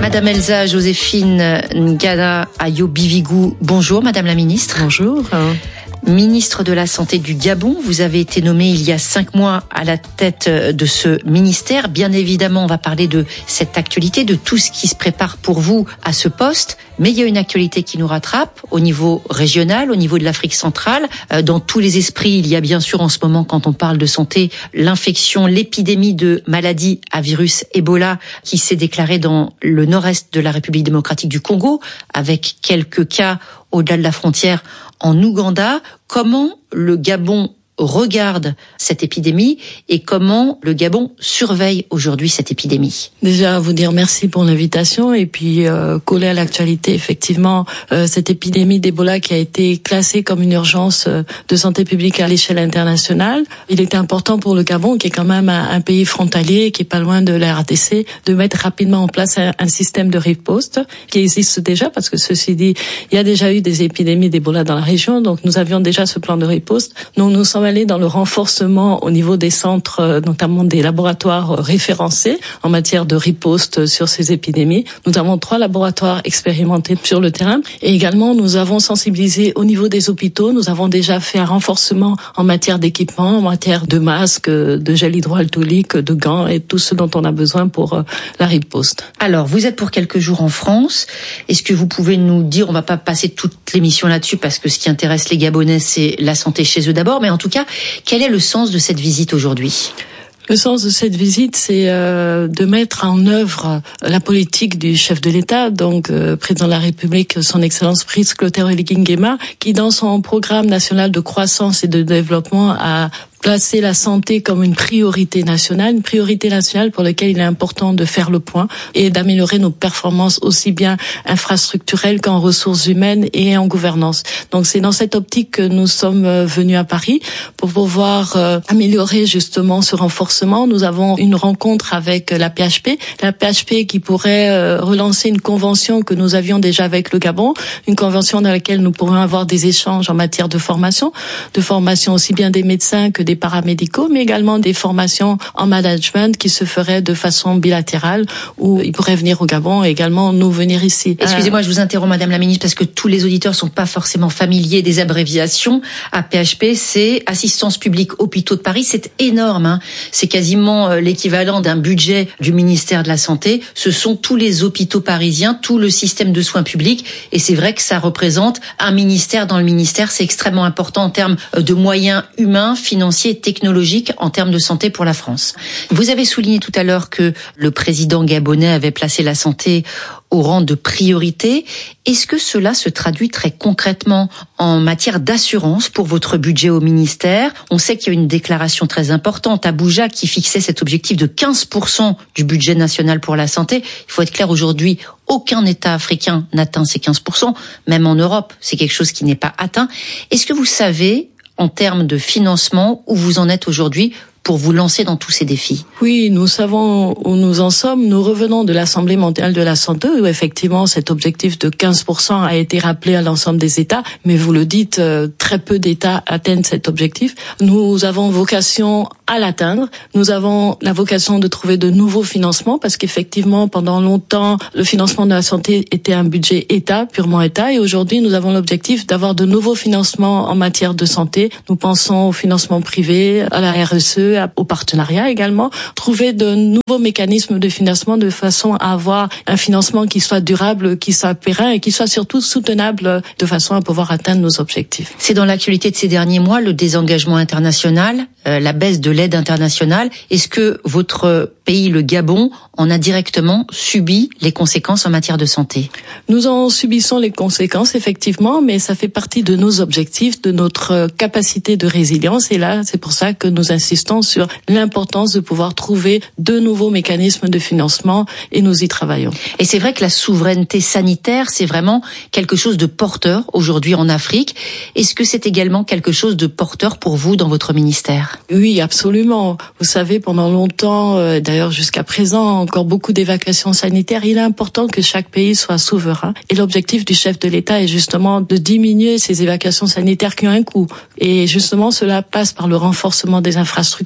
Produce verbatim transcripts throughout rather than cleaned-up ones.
Madame Elsa Joséphine Ngana Ayo-Bivigou, bonjour Madame la Ministre. Bonjour. Ministre de la Santé du Gabon, vous avez été nommée il y a cinq mois à la tête de ce ministère. Bien évidemment, on va parler de cette actualité, de tout ce qui se prépare pour vous à ce poste. Mais il y a une actualité qui nous rattrape au niveau régional, au niveau de l'Afrique centrale. Dans tous les esprits, il y a bien sûr en ce moment, quand on parle de santé, l'infection, l'épidémie de maladie à virus Ebola qui s'est déclarée dans le nord-est de la République démocratique du Congo, avec quelques cas au-delà de la frontière en Ouganda. Comment le Gabon regarde cette épidémie et comment le Gabon surveille aujourd'hui cette épidémie? Déjà, vous dire merci pour l'invitation et puis euh, coller à l'actualité. Effectivement, euh, cette épidémie d'Ebola qui a été classée comme une urgence euh, de santé publique à l'échelle internationale. Il était important pour le Gabon, qui est quand même un, un pays frontalier, qui est pas loin de la R D C, de mettre rapidement en place un, un système de riposte qui existe déjà, parce que ceci dit, il y a déjà eu des épidémies d'Ebola dans la région, donc nous avions déjà ce plan de riposte. Donc nous sommes allés dans le renforcement au niveau des centres, notamment des laboratoires référencés en matière de riposte sur ces épidémies. Nous avons trois laboratoires expérimentés sur le terrain et également nous avons sensibilisé au niveau des hôpitaux. Nous avons déjà fait un renforcement en matière d'équipement, en matière de masques, de gel hydroalcoolique, de gants et tout ce dont on a besoin pour la riposte. Alors, vous êtes pour quelques jours en France. Est-ce que vous pouvez nous dire, on va pas passer toute l'émission là-dessus parce que ce qui intéresse les Gabonais, c'est la santé chez eux d'abord, mais en tout cas, quel est le sens de cette visite aujourd'hui ? Le sens de cette visite, c'est euh, de mettre en œuvre la politique du chef de l'État, donc euh, président de la République, son Excellence Brice Clotaire Oligui Nguema, qui dans son programme national de croissance et de développement a placer la santé comme une priorité nationale, une priorité nationale pour laquelle il est important de faire le point et d'améliorer nos performances aussi bien infrastructurelles qu'en ressources humaines et en gouvernance. Donc c'est dans cette optique que nous sommes venus à Paris pour pouvoir euh, améliorer justement ce renforcement. Nous avons une rencontre avec la P H P, la P H P qui pourrait euh, relancer une convention que nous avions déjà avec le Gabon, une convention dans laquelle nous pourrions avoir des échanges en matière de formation, de formation aussi bien des médecins que des des paramédicaux, mais également des formations en management qui se feraient de façon bilatérale, où ils pourraient venir au Gabon et également nous venir ici. Excusez-moi, je vous interromps, Madame la Ministre, parce que tous les auditeurs sont pas forcément familiers des abréviations. A P H P, c'est Assistance publique Hôpitaux de Paris. C'est énorme, hein. C'est quasiment l'équivalent d'un budget du ministère de la Santé. Ce sont tous les hôpitaux parisiens, tout le système de soins publics, et c'est vrai que ça représente un ministère dans le ministère. C'est extrêmement important en termes de moyens humains, financiers, technologique en termes de santé pour la France. Vous avez souligné tout à l'heure que le président gabonais avait placé la santé au rang de priorité. Est-ce que cela se traduit très concrètement en matière d'assurance pour votre budget au ministère? On sait qu'il y a une déclaration très importante à Abuja qui fixait cet objectif de quinze pour cent du budget national pour la santé. Il faut être clair, aujourd'hui, aucun État africain n'atteint ces quinze pour cent. Même en Europe, c'est quelque chose qui n'est pas atteint. Est-ce que vous savez, en termes de financement, où vous en êtes aujourd'hui pour vous lancer dans tous ces défis? Oui, nous savons où nous en sommes. Nous revenons de l'Assemblée mondiale de la santé, où effectivement cet objectif de quinze pour cent a été rappelé à l'ensemble des États, mais vous le dites, très peu d'États atteignent cet objectif. Nous avons vocation à l'atteindre. Nous avons la vocation de trouver de nouveaux financements, parce qu'effectivement, pendant longtemps, le financement de la santé était un budget État, purement État, et aujourd'hui, nous avons l'objectif d'avoir de nouveaux financements en matière de santé. Nous pensons au financement privé, à la R S E, au partenariat également, trouver de nouveaux mécanismes de financement de façon à avoir un financement qui soit durable, qui soit pérenne et qui soit surtout soutenable de façon à pouvoir atteindre nos objectifs. C'est dans l'actualité de ces derniers mois, le désengagement international, euh, la baisse de l'aide internationale. Est-ce que votre pays, le Gabon, en a directement subi les conséquences en matière de santé? Nous en subissons les conséquences, effectivement, mais ça fait partie de nos objectifs, de notre capacité de résilience. Et là, c'est pour ça que nous insistons sur l'importance de pouvoir trouver de nouveaux mécanismes de financement, et nous y travaillons. Et c'est vrai que la souveraineté sanitaire, c'est vraiment quelque chose de porteur aujourd'hui en Afrique. Est-ce que c'est également quelque chose de porteur pour vous dans votre ministère? Oui, absolument. Vous savez, pendant longtemps, euh, d'ailleurs jusqu'à présent, encore beaucoup d'évacuations sanitaires. Il est important que chaque pays soit souverain. Et l'objectif du chef de l'État est justement de diminuer ces évacuations sanitaires qui ont un coût. Et justement, cela passe par le renforcement des infrastructures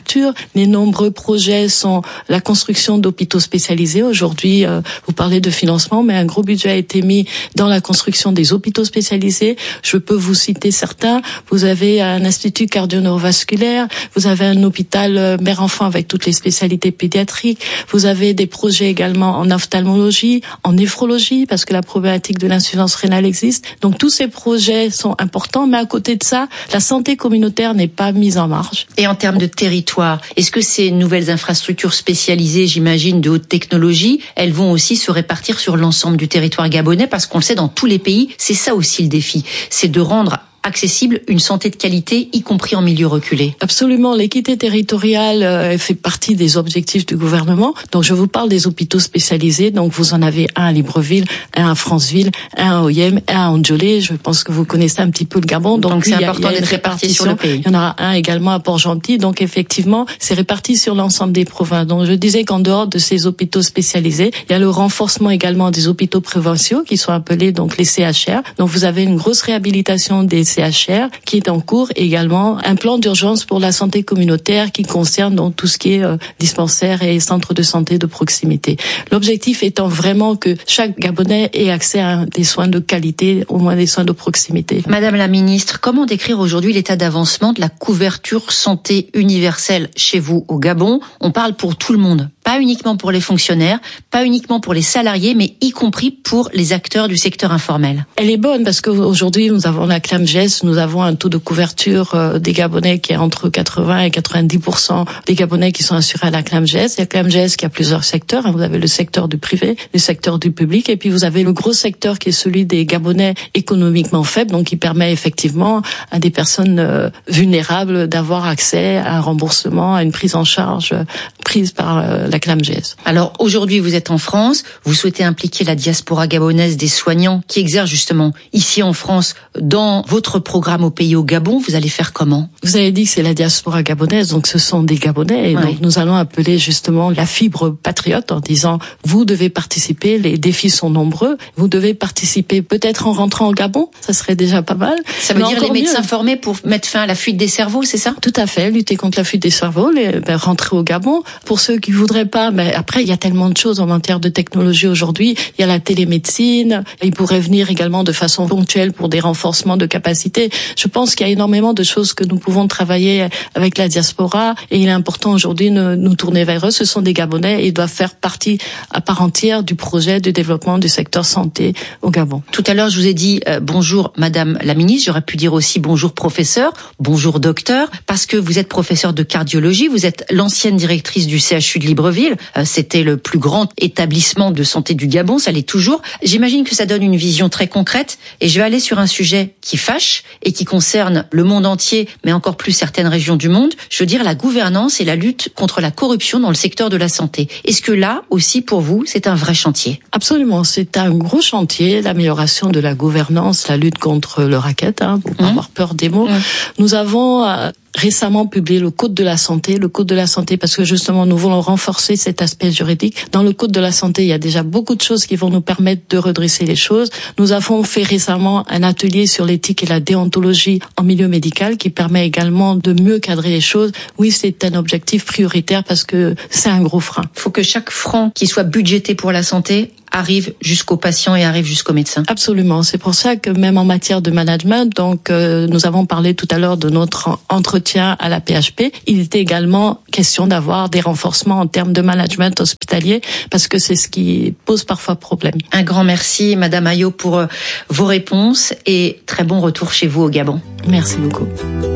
couverture. Les nombreux projets sont la construction d'hôpitaux spécialisés. Aujourd'hui, euh, vous parlez de financement, mais un gros budget a été mis dans la construction des hôpitaux spécialisés. Je peux vous citer certains. Vous avez un institut cardio-neurovasculaire, vous avez un hôpital mère-enfant avec toutes les spécialités pédiatriques, vous avez des projets également en ophtalmologie, en néphrologie, parce que la problématique de l'insuffisance rénale existe. Donc tous ces projets sont importants, mais à côté de ça, la santé communautaire n'est pas mise en marge. Et en termes de territoire, est-ce que ces nouvelles infrastructures spécialisées, j'imagine, de haute technologie, elles vont aussi se répartir sur l'ensemble du territoire gabonais? Parce qu'on le sait, dans tous les pays, c'est ça aussi le défi, c'est de rendre accessible une santé de qualité, y compris en milieu reculé. Absolument, l'équité territoriale euh, fait partie des objectifs du gouvernement. Donc je vous parle des hôpitaux spécialisés. Donc vous en avez un à Libreville, un à Franceville, un à Oyem, un à Ondjolé. Je pense que vous connaissez un petit peu le Gabon. Donc, donc oui, c'est important d'être réparti sur le pays. Il y en aura un également à Port-Gentil. Donc effectivement, c'est réparti sur l'ensemble des provinces. Donc je disais qu'en dehors de ces hôpitaux spécialisés, il y a le renforcement également des hôpitaux provinciaux qui sont appelés donc les C H R. Donc vous avez une grosse réhabilitation des C H R qui est en cours, et également un plan d'urgence pour la santé communautaire qui concerne donc tout ce qui est euh, dispensaires et centres de santé de proximité. L'objectif étant vraiment que chaque Gabonais ait accès à des soins de qualité, au moins des soins de proximité. Madame la ministre, comment décrire aujourd'hui l'état d'avancement de la couverture santé universelle chez vous au Gabon? On parle pour tout le monde, pas uniquement pour les fonctionnaires, pas uniquement pour les salariés, mais y compris pour les acteurs du secteur informel. Elle est bonne parce qu'aujourd'hui nous avons la CLAMGES, nous avons un taux de couverture des Gabonais qui est entre quatre-vingts et quatre-vingt-dix pour cent des Gabonais qui sont assurés à la CLAMGES. Il y a CLAMGES qui a plusieurs secteurs. Vous avez le secteur du privé, le secteur du public, et puis vous avez le gros secteur qui est celui des Gabonais économiquement faibles, donc qui permet effectivement à des personnes vulnérables d'avoir accès à un remboursement, à une prise en charge prise par la CLAMGES. Alors aujourd'hui, vous êtes en France, vous souhaitez impliquer la diaspora gabonaise des soignants qui exercent justement ici en France dans votre programme au pays au Gabon. Vous allez faire comment? Vous avez dit que c'est la diaspora gabonaise, donc ce sont des Gabonais, et ouais. donc nous allons appeler justement la fibre patriote en disant vous devez participer, les défis sont nombreux, vous devez participer peut-être en rentrant au Gabon, ça serait déjà pas mal. Ça veut dire les médecins mieux. formés pour mettre fin à la fuite des cerveaux, c'est ça? Tout à fait, lutter contre la fuite des cerveaux, les, ben, rentrer au Gabon. Pour ceux qui voudraient pas, mais après il y a tellement de choses en matière de technologie aujourd'hui, il y a la télémédecine, ils pourraient venir également de façon ponctuelle pour des renforcements de capacité. Je pense qu'il y a énormément de choses que nous pouvons travailler avec la diaspora, et il est important aujourd'hui de nous tourner vers eux. Ce sont des Gabonais et ils doivent faire partie à part entière du projet de développement du secteur santé au Gabon. Tout à l'heure, je vous ai dit euh, bonjour Madame la ministre, j'aurais pu dire aussi bonjour professeur, bonjour docteur, parce que vous êtes professeur de cardiologie, vous êtes l'ancienne directrice du C H U de Libreville, euh, c'était le plus grand établissement de santé du Gabon, ça l'est toujours. J'imagine que ça donne une vision très concrète, et je vais aller sur un sujet qui fâche et qui concerne le monde entier, mais encore plus certaines régions du monde, je veux dire la gouvernance et la lutte contre la corruption dans le secteur de la santé. Est-ce que là aussi, pour vous, c'est un vrai chantier? Absolument, c'est un gros chantier, l'amélioration de la gouvernance, la lutte contre le racket, hein, pour pas mmh. avoir peur des mots. Mmh. Nous avons euh, récemment publié le Code de la santé, le Code de la santé parce que justement nous voulons renforcer cet aspect juridique. Dans le Code de la santé, il y a déjà beaucoup de choses qui vont nous permettre de redresser les choses. Nous avons fait récemment un atelier sur l'éthique et la déontologie en milieu médical qui permet également de mieux cadrer les choses. Oui, c'est un objectif prioritaire parce que c'est un gros frein. Il faut que chaque franc qui soit budgété pour la santé arrive jusqu'au patient et arrive jusqu'au médecin. Absolument. C'est pour ça que même en matière de management, donc euh, nous avons parlé tout à l'heure de notre entretien à la P H P. Il était également question d'avoir des renforcements en termes de management hospitalier parce que c'est ce qui pose parfois problème. Un grand merci, Madame Ayo, pour euh, vos réponses et très bon retour chez vous au Gabon. Merci beaucoup.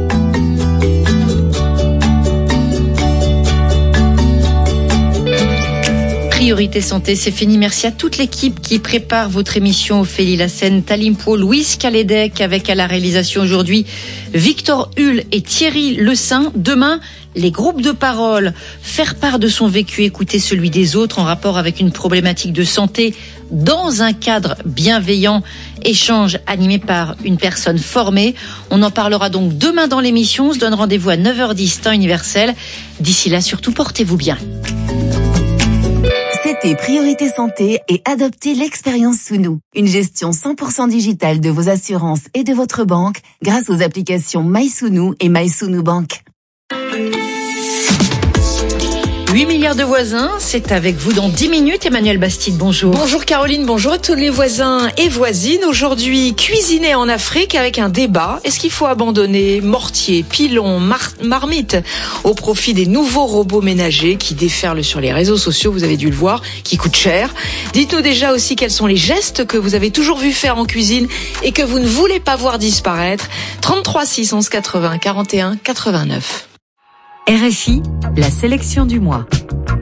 Priorité Santé, c'est fini. Merci à toute l'équipe qui prépare votre émission. Ophélie Lassène, Talimpo, Louise Calédec, avec à la réalisation aujourd'hui Victor Hull et Thierry Le Saint. Demain, les groupes de parole, faire part de son vécu, écouter celui des autres en rapport avec une problématique de santé dans un cadre bienveillant, échange animé par une personne formée. On en parlera donc demain dans l'émission. On se donne rendez-vous à neuf heures dix, temps universel. D'ici là, surtout, portez-vous bien. C'était Priorité Santé et adoptez l'expérience Sous-nous. Une gestion cent pour cent digitale de vos assurances et de votre banque grâce aux applications My Sous-nous et My Sous-nous Bank. huit milliards de voisins, c'est avec vous dans dix minutes. Emmanuel Bastide, bonjour. Bonjour Caroline, bonjour à tous les voisins et voisines. Aujourd'hui, cuisiner en Afrique avec un débat. Est-ce qu'il faut abandonner mortier, pilon, mar- marmite au profit des nouveaux robots ménagers qui déferlent sur les réseaux sociaux, vous avez dû le voir, qui coûtent cher. Dites-nous déjà aussi quels sont les gestes que vous avez toujours vu faire en cuisine et que vous ne voulez pas voir disparaître. trente-trois six onze quatre-vingts quarante et un quatre-vingt-neuf. R F I, la sélection du mois.